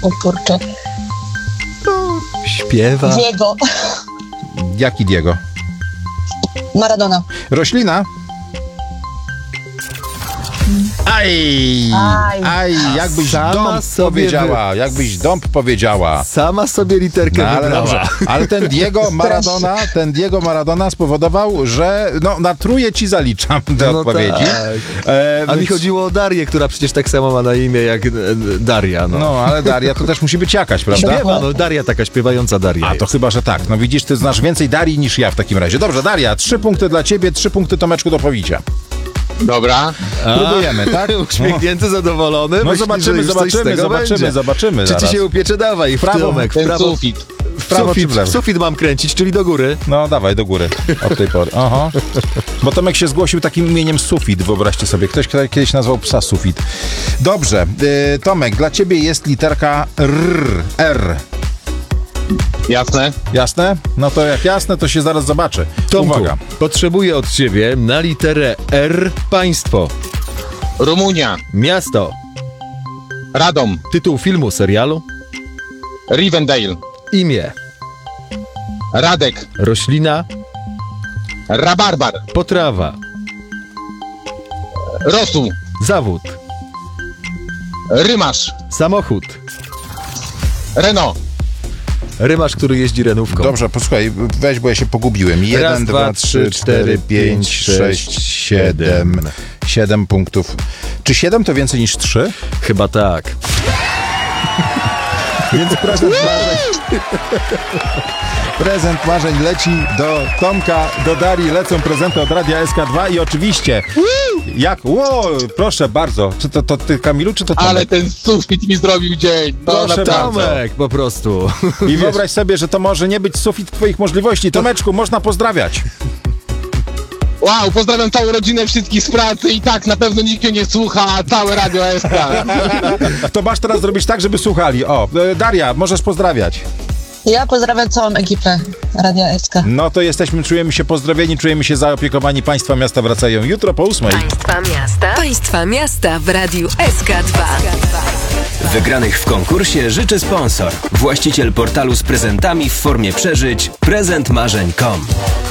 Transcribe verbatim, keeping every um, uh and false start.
O kurczę. No, śpiewa. Diego. Jaki Diego? Maradona. Roślina? Aj, Aj. aj, jakbyś Sama dąb sobie powiedziała, jakbyś dąb powiedziała. Sama sobie literkę No, ale wybrała. dobrze, ale ten Diego Maradona, ten Diego Maradona spowodował, że no na truje ci zaliczam te No odpowiedzi. tak. E, A mi więc- chodziło o Darię, która przecież tak samo ma na imię jak e, Daria. No. No, ale Daria to też musi być jakaś, prawda? Śpiewa, no Daria taka śpiewająca Daria A to jest. chyba, że tak. No widzisz, ty znasz więcej Darii niż ja w takim razie. Dobrze, Daria, trzy punkty dla ciebie, trzy punkty Tomeczku do powicia. Dobra. A, Próbujemy, tak? Uśmiechnięty, zadowolony. No Myśli, zobaczymy, że już coś z zobaczymy, tego zobaczymy, będzie. zobaczymy Czy ci zaraz. się upiecze? Dawaj, w Prawo, Tomek, w Ten prawo. sufit. W prawo czy Sufit, w lewo? sufit mam kręcić, czyli do góry. No dawaj, do góry od tej pory. Aha. Bo Tomek się zgłosił takim imieniem Sufit, wyobraźcie sobie. Ktoś kto kiedyś nazwał psa Sufit. Dobrze, y, Tomek, dla ciebie jest literka R. R. Jasne? Jasne? No to jak jasne, to się zaraz zobaczy. Tomku, Uwaga. potrzebuję od ciebie na literę R państwo, Rumunia. miasto, Radom. tytuł filmu, serialu, Rivendale. imię, Radek. roślina, Rabarbar. potrawa, Rosół. zawód, Rymarz. samochód, Renault. rymarz, który jeździ renówką. Dobrze, posłuchaj, weź, bo ja się pogubiłem. Jeden, Raz, dwa, dwa, trzy, trzy, cztery, pięć, sześć, siedem. Siedem punktów. Czy siedem to więcej niż trzy? Chyba tak. Więc prezent marzeń. Prezent marzeń leci do Tomka, do Darii, lecą prezenty od Radia S K dwa i oczywiście jak, ło, proszę bardzo, czy to, to ty Kamilu, czy to Tomek? Ale ten sufit mi zrobił dzień. No, Proszę naprawdę. Tomek, po prostu. I wyobraź sobie, że to może nie być sufit twoich możliwości. Tomeczku, można pozdrawiać. Wow, pozdrawiam całą rodzinę, wszystkich z pracy i tak, na pewno nikt mnie nie słucha, a całe Radio S K. To masz teraz zrobić tak, żeby słuchali. O, e, Daria, możesz pozdrawiać. Ja pozdrawiam całą ekipę Radia S K. No to jesteśmy, czujemy się pozdrowieni, czujemy się zaopiekowani. Państwa miasta wracają jutro po ósmej. Państwa miasta. Państwa miasta w Radiu S K dwa. Wygranych w konkursie życzy sponsor. Właściciel portalu z prezentami w formie przeżyć prezent marzeń kropka com.